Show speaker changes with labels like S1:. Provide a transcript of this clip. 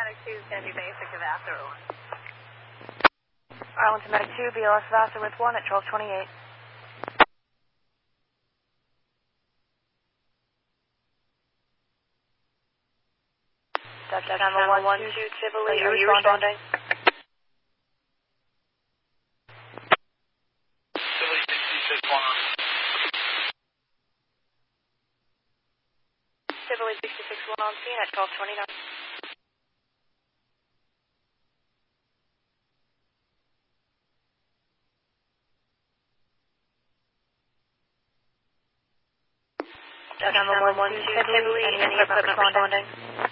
S1: Medic 2 is going to be basic to Vassar 1.
S2: Arlington Medic 2, BLS Vassar with 1 at 1228. Dutch 911 Tivoli, are you responding?
S3: Tivoli 66 1 on.
S2: Tivoli 66 1 on scene at 1229. Dutch 911 Tivoli, any equipment responding?